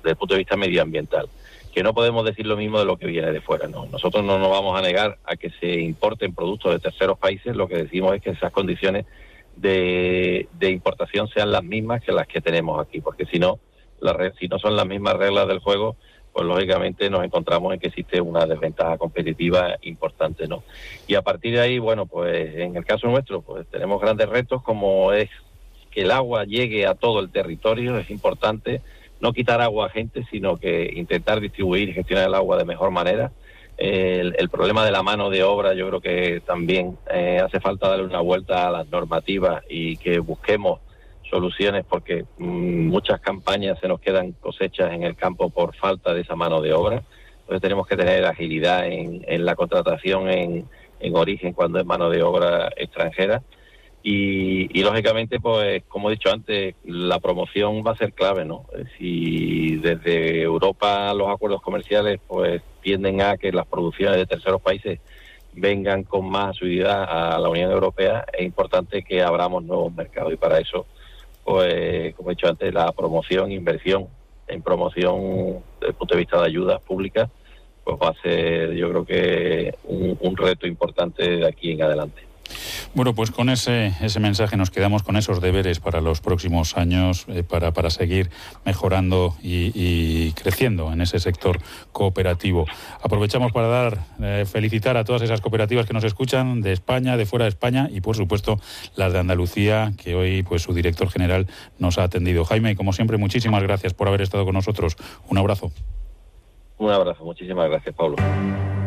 el punto de vista medioambiental. Que no podemos decir lo mismo de lo que viene de fuera, ¿no? Nosotros no nos vamos a negar a que se importen productos de terceros países, lo que decimos es que esas condiciones de importación sean las mismas que las que tenemos aquí, porque si no son las mismas reglas del juego, pues lógicamente nos encontramos en que existe una desventaja competitiva importante, ¿no? Y a partir de ahí, bueno, pues en el caso nuestro, pues tenemos grandes retos, como es que el agua llegue a todo el territorio. Es importante no quitar agua a gente, sino que intentar distribuir y gestionar el agua de mejor manera. El problema de la mano de obra, yo creo que también hace falta darle una vuelta a las normativas y que busquemos soluciones, porque muchas campañas se nos quedan cosechas en el campo por falta de esa mano de obra. Entonces tenemos que tener agilidad en la contratación en origen cuando es mano de obra extranjera. Y lógicamente, pues como he dicho antes, la promoción va a ser clave, ¿no? Si desde Europa los acuerdos comerciales pues tienden a que las producciones de terceros países vengan con más asiduidad a la Unión Europea, es importante que abramos nuevos mercados, y para eso, pues como he dicho antes, la promoción, inversión en promoción desde el punto de vista de ayudas públicas, pues va a ser, yo creo que un reto importante de aquí en adelante. Bueno, pues con ese mensaje nos quedamos, con esos deberes para los próximos años, para seguir mejorando y creciendo en ese sector cooperativo. Aprovechamos para felicitar a todas esas cooperativas que nos escuchan de España, de fuera de España, y por supuesto las de Andalucía, que hoy pues su director general nos ha atendido. Jaime, como siempre, muchísimas gracias por haber estado con nosotros. Un abrazo. Un abrazo, muchísimas gracias, Pablo.